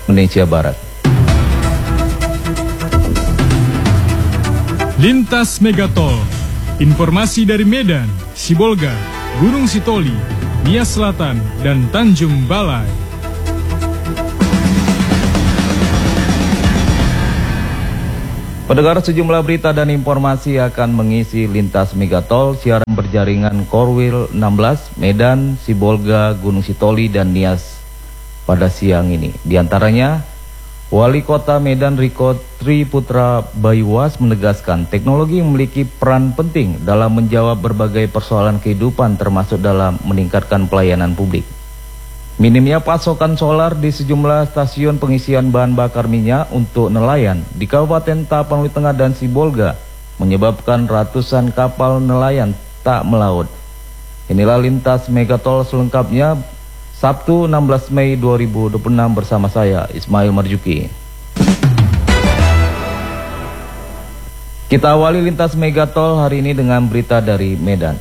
Indonesia Barat. Lintas Megatol, informasi dari Medan, Sibolga, Gunung Sitoli, Nias Selatan, dan Tanjung Balai. Pendengar, sejumlah berita dan informasi akan mengisi Lintas Megatol siaran berjaringan Korwil 16, Medan, Sibolga, Gunung Sitoli, dan Nias pada siang ini. Di antaranya, Wali Kota Medan Riko Triputra Bayuwas menegaskan teknologi memiliki peran penting dalam menjawab berbagai persoalan kehidupan termasuk dalam meningkatkan pelayanan publik. Minimnya pasokan solar di sejumlah stasiun pengisian bahan bakar minyak untuk nelayan di Kabupaten Tapanuli Tengah dan Sibolga menyebabkan ratusan kapal nelayan tak melaut. Inilah Lintas Megatol selengkapnya Sabtu 16 Mei 2026 bersama saya Ismail Marjuki. Kita awali Lintas Megatol hari ini dengan berita dari Medan.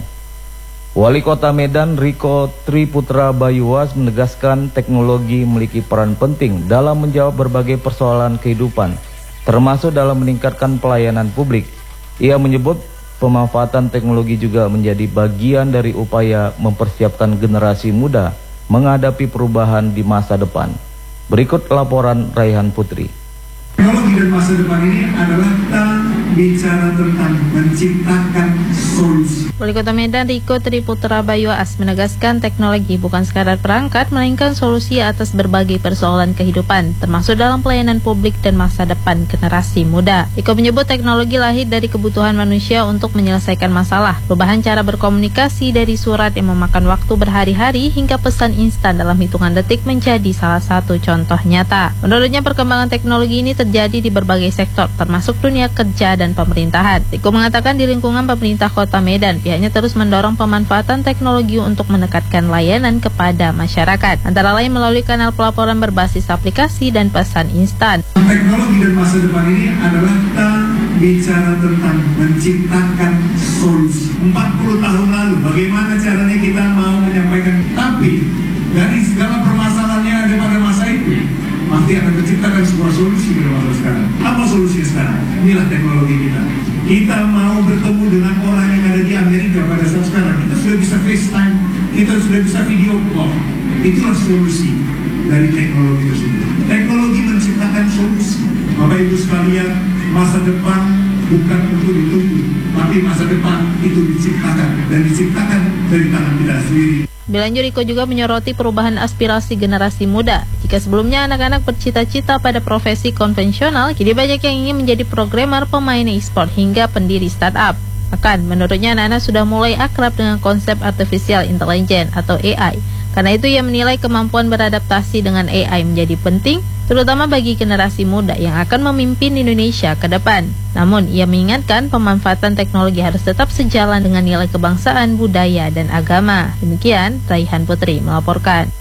Wali Kota Medan Riko Triputra Bayuwas menegaskan teknologi memiliki peran penting dalam menjawab berbagai persoalan kehidupan, termasuk dalam meningkatkan pelayanan publik. Ia menyebut pemanfaatan teknologi juga menjadi bagian dari upaya mempersiapkan generasi muda menghadapi perubahan di masa depan. Berikut laporan Raihan Putri. Teknologi dan masa depan ini adalah kita bicara tentang menciptakan solusi. Wali Kota Medan Riko Triputra Bayuwas menegaskan teknologi bukan sekadar perangkat, melainkan solusi atas berbagai persoalan kehidupan, termasuk dalam pelayanan publik dan masa depan generasi muda. Riko menyebut teknologi lahir dari kebutuhan manusia untuk menyelesaikan masalah. Perubahan cara berkomunikasi dari surat yang memakan waktu berhari-hari hingga pesan instan dalam hitungan detik menjadi salah satu contoh nyata. Menurutnya perkembangan teknologi ini terjadi di berbagai sektor, termasuk dunia kerja dan pemerintahan. Riko mengatakan di lingkungan pemerintah Kota Medan, pihaknya terus mendorong pemanfaatan teknologi untuk mendekatkan layanan kepada masyarakat, antara lain melalui kanal pelaporan berbasis aplikasi dan pesan instan. Teknologi dan masa depan ini adalah kita bicara tentang menciptakan solusi. 40 tahun lalu, bagaimana caranya kita mau menyampaikan, tapi dari segala permasalahan yang ada pada masa itu, pasti akan menciptakan sebuah solusi pada masa sekarang. Apa solusinya sekarang? Inilah teknologi kita. Kita mau bertemu dengan orang yang ada di Amerika pada saat sekarang. Kita sudah bisa FaceTime, kita sudah bisa video call. Itulah solusi dari teknologi tersebut. Teknologi menciptakan solusi. Bapak Ibu sekalian, masa depan bukan untuk ditunggu, tapi masa depan itu diciptakan dan diciptakan dari tangan kita sendiri. Dilanjut, Riko juga menyoroti perubahan aspirasi generasi muda. Jika sebelumnya anak-anak bercita-cita pada profesi konvensional, kini banyak yang ingin menjadi programmer, pemain e-sport, hingga pendiri startup. Bahkan, menurutnya anak-anak sudah mulai akrab dengan konsep artificial intelligence atau AI. Karena itu ia menilai kemampuan beradaptasi dengan AI menjadi penting, terutama bagi generasi muda yang akan memimpin Indonesia ke depan. Namun, ia mengingatkan pemanfaatan teknologi harus tetap sejalan dengan nilai kebangsaan, budaya, dan agama. Demikian, Raihan Putri melaporkan.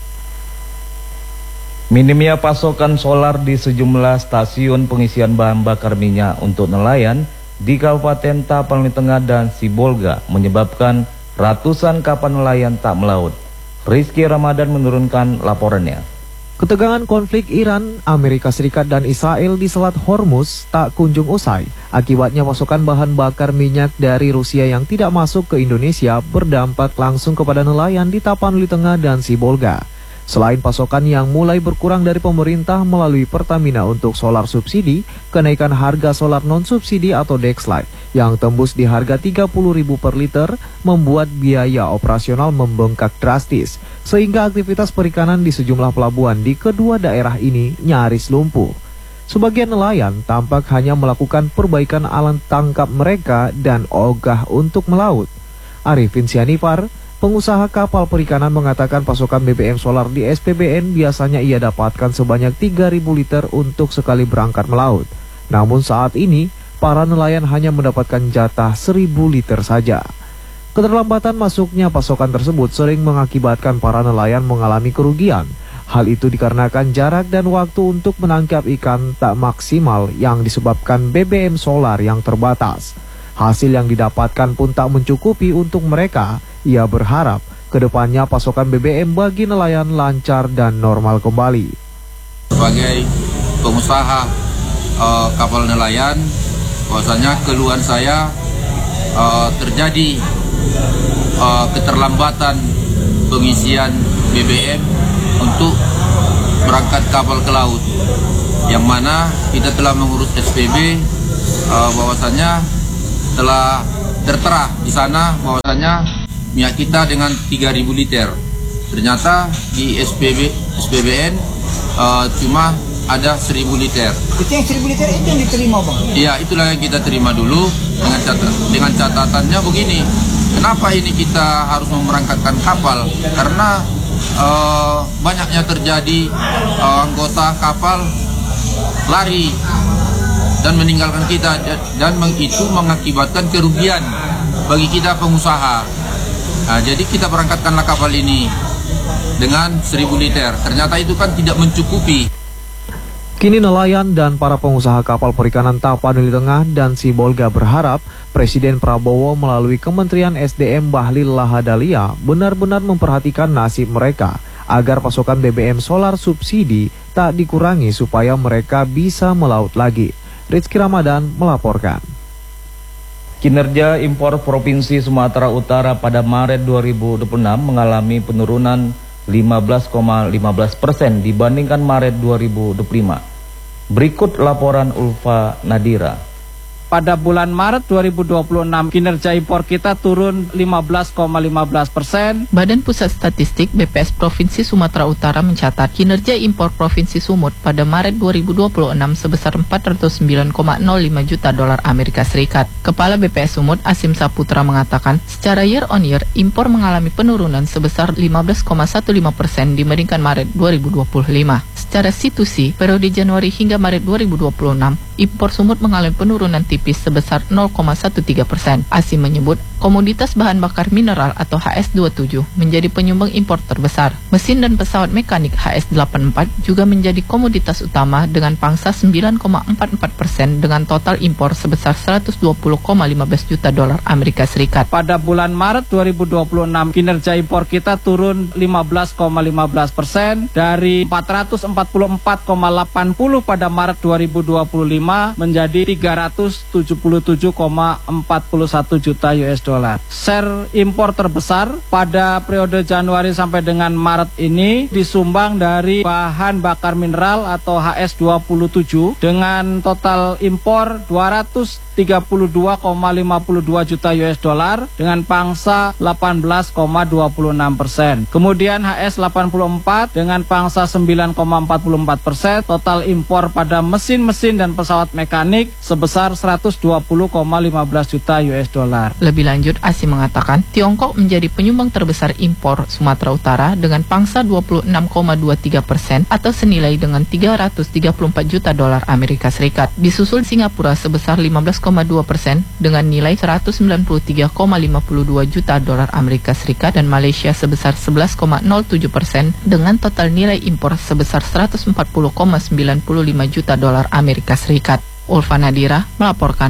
Minimnya pasokan solar di sejumlah stasiun pengisian bahan bakar minyak untuk nelayan di Kabupaten Tapanuli Tengah dan Sibolga menyebabkan ratusan kapal nelayan tak melaut. Rizky Ramadan menurunkan laporannya. Ketegangan konflik Iran, Amerika Serikat dan Israel di Selat Hormuz tak kunjung usai. Akibatnya pasokan bahan bakar minyak dari Rusia yang tidak masuk ke Indonesia berdampak langsung kepada nelayan di Tapanuli Tengah dan Sibolga. Selain pasokan yang mulai berkurang dari pemerintah melalui Pertamina untuk solar subsidi, kenaikan harga solar non-subsidi atau Dexlight yang tembus di harga Rp30.000 per liter membuat biaya operasional membengkak drastis, sehingga aktivitas perikanan di sejumlah pelabuhan di kedua daerah ini nyaris lumpuh. Sebagian nelayan tampak hanya melakukan perbaikan alat tangkap mereka dan ogah untuk melaut. Arifin Sianipar, pengusaha kapal perikanan, mengatakan pasokan BBM solar di SPBN biasanya ia dapatkan sebanyak 3.000 liter untuk sekali berangkat melaut. Namun saat ini, para nelayan hanya mendapatkan jatah 1.000 liter saja. Keterlambatan masuknya pasokan tersebut sering mengakibatkan para nelayan mengalami kerugian. Hal itu dikarenakan jarak dan waktu untuk menangkap ikan tak maksimal yang disebabkan BBM solar yang terbatas. Hasil yang didapatkan pun tak mencukupi untuk mereka. Ia berharap kedepannya pasokan BBM bagi nelayan lancar dan normal kembali. sebagai pengusaha kapal nelayan, bahwasanya keluhan saya terjadi keterlambatan pengisian BBM untuk berangkat kapal ke laut, yang mana kita telah mengurus SPB, bahwasanya telah tertera di sana bahwasanya minyak kita dengan 3.000 liter. Ternyata di SPBN cuma ada 1.000 liter. Itu yang 1.000 liter itu yang diterima, Bang? Iya, itulah yang kita terima dulu dengan catatannya begini. Kenapa ini kita harus memberangkatkan kapal? Karena banyaknya terjadi anggota kapal lari dan meninggalkan kita, dan itu mengakibatkan kerugian bagi kita pengusaha. Nah, jadi kita berangkatkanlah kapal ini dengan 1.000 liter. Ternyata itu kan tidak mencukupi. Kini nelayan dan para pengusaha kapal perikanan Tapanuli Tengah dan Sibolga berharap Presiden Prabowo melalui Kementerian SDM Bahlil Lahadalia benar-benar memperhatikan nasib mereka agar pasokan BBM solar subsidi tak dikurangi supaya mereka bisa melaut lagi. Rizky Ramadan melaporkan. Kinerja impor Provinsi Sumatera Utara pada Maret 2026 mengalami penurunan 15,15% dibandingkan Maret 2025. Berikut laporan Ulfa Nadira. Pada bulan Maret 2026, kinerja impor kita turun 15,15%. Badan Pusat Statistik BPS Provinsi Sumatera Utara mencatat kinerja impor Provinsi Sumut pada Maret 2026 sebesar 409,05 juta dolar Amerika Serikat. Kepala BPS Sumut Asim Saputra mengatakan, secara year on year, impor mengalami penurunan sebesar 15,15% dibandingkan Maret 2025. Secara situasi, periode Januari hingga Maret 2026, impor Sumut mengalami penurunan tipis sebesar 0,13%. Asim menyebut komoditas bahan bakar mineral atau HS27 menjadi penyumbang impor terbesar. Mesin dan pesawat mekanik HS84 juga menjadi komoditas utama dengan pangsa 9,44% dengan total impor sebesar 120,15 juta dolar Amerika Serikat. Pada bulan Maret 2026, kinerja impor kita turun 15,15% dari 444,80 pada Maret 2025 menjadi 377,41 juta US dollar. Share impor terbesar pada periode Januari sampai dengan Maret ini disumbang dari bahan bakar mineral atau HS27 dengan total impor 232,52 juta US dollar dengan pangsa 18,26%. Kemudian HS84 dengan pangsa 9,44%, total impor pada mesin-mesin dan pesawat mekanik sebesar 120,15 juta US dollar. Lebih lanjut, Asim mengatakan Tiongkok menjadi penyumbang terbesar impor Sumatera Utara dengan pangsa 26,23% atau senilai dengan 334 juta dolar Amerika Serikat. Disusul Singapura sebesar 15,2% dengan nilai 193,52 juta dolar Amerika Serikat dan Malaysia sebesar 11,07% dengan total nilai impor sebesar 140,95 juta dolar Amerika Serikat. Ulfa Nadira melaporkan.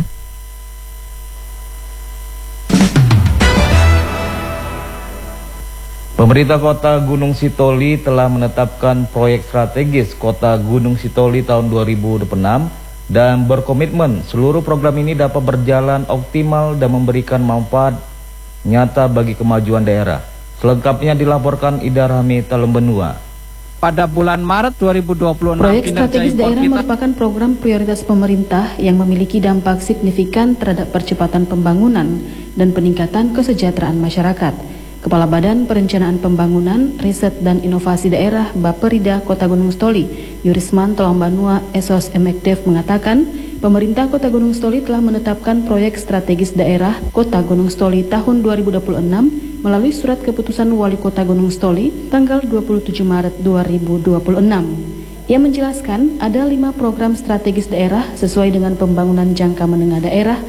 Pemerintah Kota Gunung Sitoli telah menetapkan proyek strategis Kota Gunung Sitoli tahun 2026 dan berkomitmen seluruh program ini dapat berjalan optimal dan memberikan manfaat nyata bagi kemajuan daerah. Selengkapnya dilaporkan Ida Rahmi Talembenua. Pada bulan Maret 2026, proyek strategis daerah merupakan program prioritas pemerintah yang memiliki dampak signifikan terhadap percepatan pembangunan dan peningkatan kesejahteraan masyarakat. Kepala Badan Perencanaan Pembangunan, Riset dan Inovasi Daerah Bapperida Kota Gunung Sitoli, Yurisman Tolongbanua Esos Emekdev mengatakan, pemerintah Kota Gunung Sitoli telah menetapkan proyek strategis daerah Kota Gunung Sitoli tahun 2026 melalui surat keputusan Wali Kota Gunung Sitoli tanggal 27 Maret 2026. Ia menjelaskan ada 5 program strategis daerah sesuai dengan pembangunan jangka menengah daerah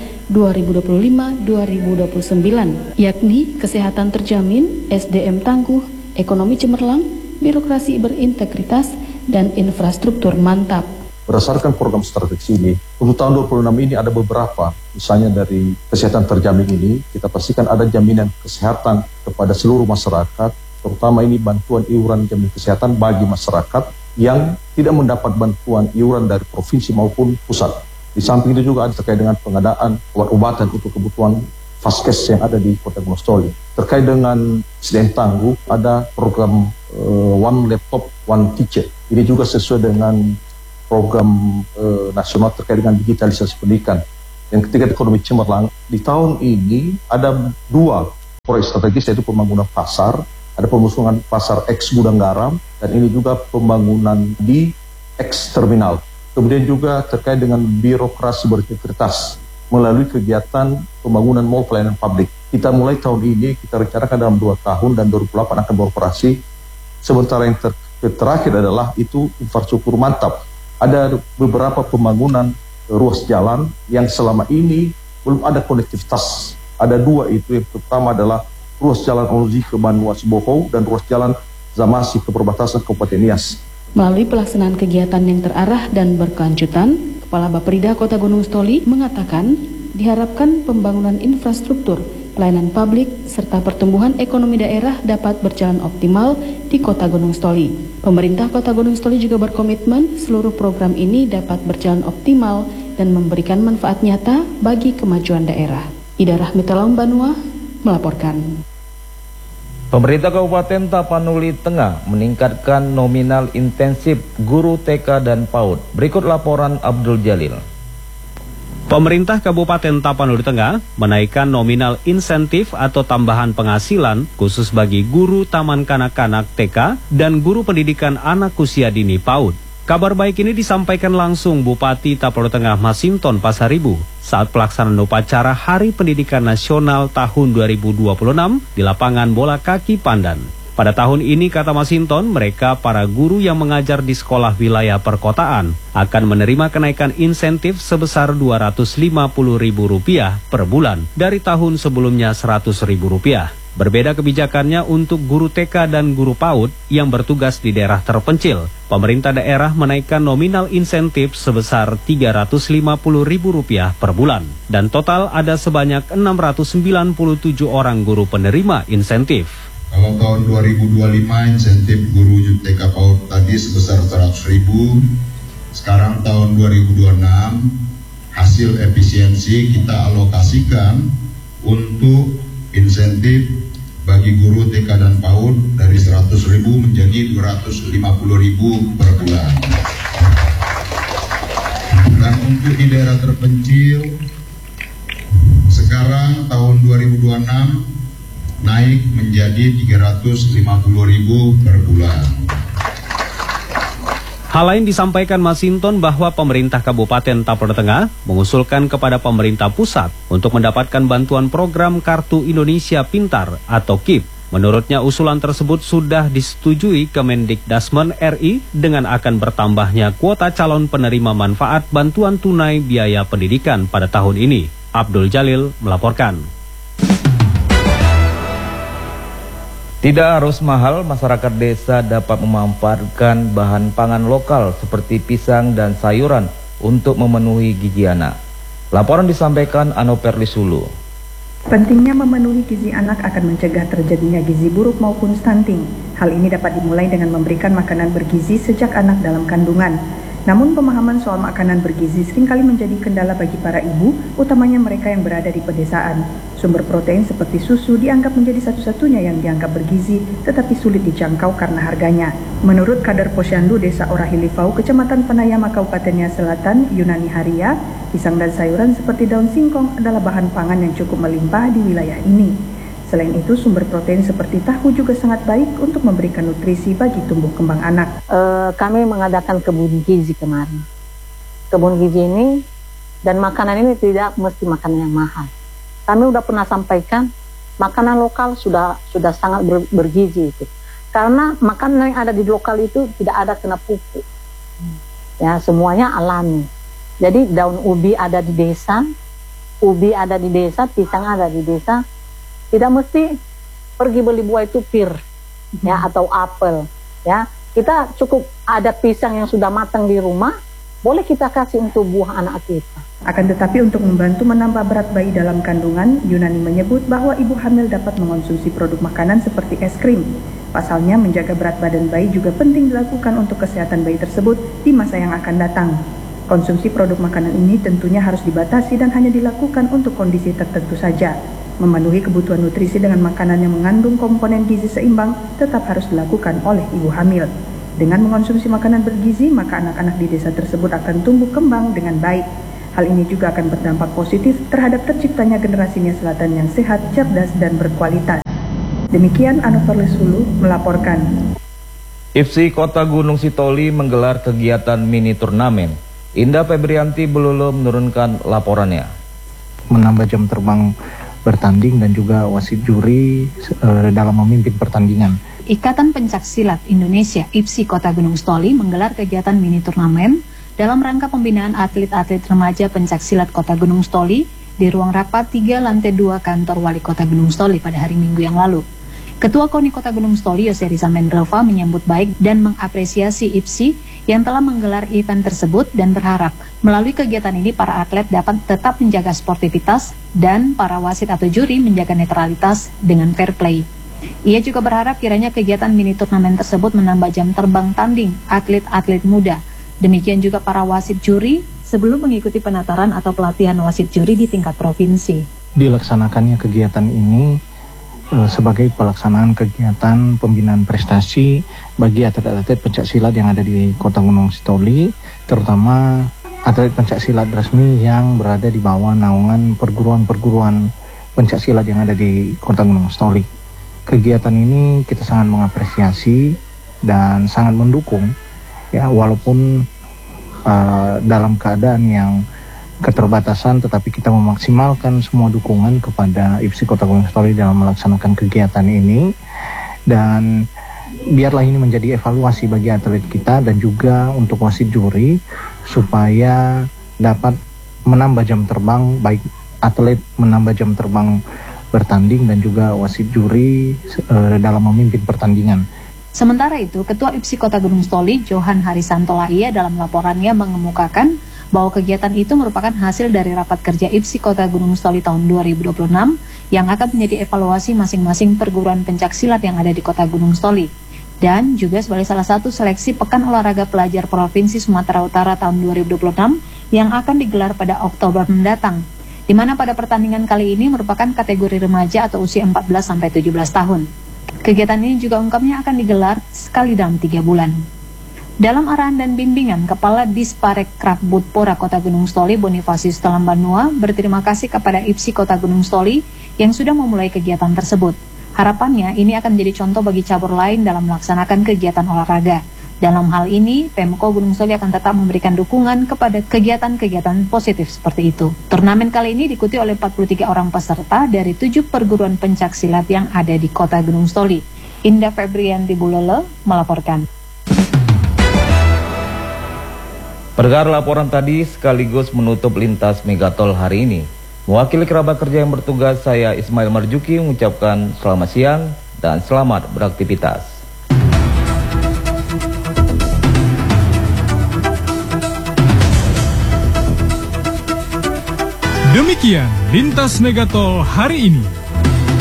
2025-2029, yakni kesehatan terjamin, SDM tangguh, ekonomi cemerlang, birokrasi berintegritas, dan infrastruktur mantap. Berdasarkan program strategis ini, untuk tahun 2026 ini ada beberapa, misalnya dari kesehatan terjamin ini, kita pastikan ada jaminan kesehatan kepada seluruh masyarakat, terutama ini bantuan iuran jaminan kesehatan bagi masyarakat yang tidak mendapat bantuan iuran dari provinsi maupun pusat. Di samping itu juga ada terkait dengan pengadaan obat-obatan untuk kebutuhan Vaskes yang ada di Kota Gunung Sitoli. Terkait dengan SDM tangguh, ada program One Laptop, One Teacher. Ini juga sesuai dengan program nasional terkait dengan digitalisasi pendidikan. Yang ketiga, ekonomi cemerlang. Di tahun ini ada 2 proyek strategis, yaitu pembangunan pasar, ada pembangunan pasar X Gudang Garam, dan ini juga pembangunan di X Terminal. Kemudian juga terkait dengan birokrasi berintegritas melalui kegiatan pembangunan mall pelayanan publik. Kita mulai tahun ini, kita rencanakan dalam 2 tahun dan 2008 akan beroperasi. Sementara yang terakhir adalah itu infrastruktur mantap. Ada beberapa pembangunan ruas jalan yang selama ini belum ada konektivitas. Ada 2 itu, yang pertama adalah ruas jalan Onozi ke Banua Sibohou dan ruas jalan Zamasi ke perbatasan Kabupaten Nias. Melalui pelaksanaan kegiatan yang terarah dan berkelanjutan, Kepala Bapperida Kota Gunung Sitoli mengatakan diharapkan pembangunan infrastruktur, pelayanan publik, serta pertumbuhan ekonomi daerah dapat berjalan optimal di Kota Gunung Sitoli. Pemerintah Kota Gunung Sitoli juga berkomitmen seluruh program ini dapat berjalan optimal dan memberikan manfaat nyata bagi kemajuan daerah. Ida Rahmitalaum Banua melaporkan. Pemerintah Kabupaten Tapanuli Tengah meningkatkan nominal intensif guru TK dan PAUD. Berikut laporan Abdul Jalil. Pemerintah Kabupaten Tapanuli Tengah menaikkan nominal insentif atau tambahan penghasilan khusus bagi guru taman kanak-kanak TK dan guru pendidikan anak usia dini PAUD. Kabar baik ini disampaikan langsung Bupati Tapanuli Tengah Masinton Pasaribu saat pelaksanaan upacara Hari Pendidikan Nasional tahun 2026 di lapangan bola kaki Pandan. Pada tahun ini, kata Masinton, mereka para guru yang mengajar di sekolah wilayah perkotaan akan menerima kenaikan insentif sebesar Rp250.000 per bulan dari tahun sebelumnya Rp100.000. Berbeda kebijakannya untuk guru TK dan guru PAUD yang bertugas di daerah terpencil. Pemerintah daerah menaikkan nominal insentif sebesar Rp350.000 per bulan. Dan total ada sebanyak 697 orang guru penerima insentif. Kalau tahun 2025 insentif guru TK PAUD tadi sebesar 100.000. Sekarang tahun 2026 hasil efisiensi kita alokasikan untuk insentif bagi guru TK dan PAUD dari 100.000 menjadi 250.000 per bulan. Dan untuk di daerah terpencil, sekarang tahun 2026 naik menjadi 350.000 per bulan. Hal lain disampaikan Masinton bahwa pemerintah Kabupaten Tapanuli Tengah mengusulkan kepada pemerintah pusat untuk mendapatkan bantuan program Kartu Indonesia Pintar atau KIP. Menurutnya usulan tersebut sudah disetujui Kemendikdasmen RI dengan akan bertambahnya kuota calon penerima manfaat bantuan tunai biaya pendidikan pada tahun ini. Abdul Jalil melaporkan. Tidak harus mahal, masyarakat desa dapat memanfaatkan bahan pangan lokal seperti pisang dan sayuran untuk memenuhi gizi anak. Laporan disampaikan Anoperli Sulu. Pentingnya memenuhi gizi anak akan mencegah terjadinya gizi buruk maupun stunting. Hal ini dapat dimulai dengan memberikan makanan bergizi sejak anak dalam kandungan. Namun pemahaman soal makanan bergizi seringkali menjadi kendala bagi para ibu, utamanya mereka yang berada di pedesaan. Sumber protein seperti susu dianggap menjadi satu-satunya yang dianggap bergizi, tetapi sulit dijangkau karena harganya. Menurut Kader Posyandu Desa Orahilifau, Kecamatan Panayama, Kabupaten Nias Selatan, Yunani Haria, pisang dan sayuran seperti daun singkong adalah bahan pangan yang cukup melimpah di wilayah ini. Selain itu, sumber protein seperti tahu juga sangat baik untuk memberikan nutrisi bagi tumbuh kembang anak. Kami mengadakan kebun gizi kemarin. Kebun gizi ini dan makanan ini tidak mesti makanan yang mahal. Kami udah pernah sampaikan makanan lokal sudah sangat bergizi itu. Karena makanan yang ada di lokal itu tidak ada kena pupuk. Ya, semuanya alami. Jadi daun ubi ada di desa, pisang ada di desa. Tidak mesti pergi beli buah itu pir, ya, atau apel, ya. Kita cukup ada pisang yang sudah matang di rumah, boleh kita kasih untuk buah anak kita. Akan tetapi untuk membantu menambah berat bayi dalam kandungan, Yunani menyebut bahwa ibu hamil dapat mengonsumsi produk makanan seperti es krim. Pasalnya, menjaga berat badan bayi juga penting dilakukan untuk kesehatan bayi tersebut di masa yang akan datang. Konsumsi produk makanan ini tentunya harus dibatasi dan hanya dilakukan untuk kondisi tertentu saja. Memenuhi kebutuhan nutrisi dengan makanan yang mengandung komponen gizi seimbang tetap harus dilakukan oleh ibu hamil. Dengan mengonsumsi makanan bergizi, maka anak-anak di desa tersebut akan tumbuh kembang dengan baik. Hal ini juga akan berdampak positif terhadap terciptanya generasi Nia Selatan yang sehat, cerdas, dan berkualitas. Demikian Anwar Lesulu melaporkan. IPSI Kota Gunung Sitoli menggelar kegiatan mini turnamen. Indah Febrianti belum menurunkan laporannya. Menambah jam terbang bertanding dan juga wasit juri dalam memimpin pertandingan. Ikatan Pencaksilat Indonesia IPSI Kota Gunung Sitoli menggelar kegiatan mini turnamen dalam rangka pembinaan atlet-atlet remaja pencaksilat Kota Gunung Sitoli di ruang rapat 3 lantai 2 kantor Wali Kota Gunung Sitoli pada hari Minggu yang lalu. Ketua KONI Kota Gunung Sitoli Yose Riza Mendrova menyambut baik dan mengapresiasi IPSI yang telah menggelar event tersebut dan berharap melalui kegiatan ini para atlet dapat tetap menjaga sportivitas dan para wasit atau juri menjaga netralitas dengan fair play. Ia juga berharap kiranya kegiatan mini turnamen tersebut menambah jam terbang tanding atlet-atlet muda. Demikian juga para wasit juri sebelum mengikuti penataran atau pelatihan wasit juri di tingkat provinsi. Dilaksanakannya kegiatan ini sebagai pelaksanaan kegiatan pembinaan prestasi bagi atlet-atlet pencaksilat yang ada di Kota Gunung Sitoli, terutama atlet pencaksilat resmi yang berada di bawah naungan perguruan-perguruan pencaksilat yang ada di Kota Gunung Sitoli. Kegiatan ini kita sangat mengapresiasi dan sangat mendukung. Ya, walaupun dalam keadaan yang keterbatasan, tetapi kita memaksimalkan semua dukungan kepada IPSI Kota Gunung Sitoli dalam melaksanakan kegiatan ini, dan biarlah ini menjadi evaluasi bagi atlet kita dan juga untuk wasit juri supaya dapat menambah jam terbang, baik atlet menambah jam terbang bertanding dan juga wasit juri dalam memimpin pertandingan. Sementara itu, Ketua IPSI Kota Gunung Sitoli, Johan Harisanto Laia dalam laporannya mengemukakan bahwa kegiatan itu merupakan hasil dari rapat kerja IPSI Kota Gunung Sitoli tahun 2026 yang akan menjadi evaluasi masing-masing perguruan pencaksilat yang ada di Kota Gunung Sitoli, dan juga sebagai salah satu seleksi Pekan Olahraga Pelajar Provinsi Sumatera Utara tahun 2026 yang akan digelar pada Oktober mendatang, di mana pada pertandingan kali ini merupakan kategori remaja atau usia 14-17 tahun. Kegiatan ini juga ungkapnya akan digelar sekali dalam 3 bulan. Dalam arahan dan bimbingan, Kepala Disparekraf Butpora Kota Gunung Sitoli Bonifasius Talambanua berterima kasih kepada IPSI Kota Gunung Sitoli yang sudah memulai kegiatan tersebut. Harapannya ini akan menjadi contoh bagi cabur lain dalam melaksanakan kegiatan olahraga. Dalam hal ini, Pemko Gunung Sitoli akan tetap memberikan dukungan kepada kegiatan-kegiatan positif seperti itu. Turnamen kali ini diikuti oleh 43 orang peserta dari 7 perguruan pencaksilat yang ada di Kota Gunung Sitoli. Indah Febrianti Bulele melaporkan. Pendengar, laporan tadi sekaligus menutup lintas Megatol hari ini. Mewakili kerabat kerja yang bertugas, saya Ismail Marjuki mengucapkan selamat siang dan selamat beraktivitas. Demikian Lintas Megatol hari ini.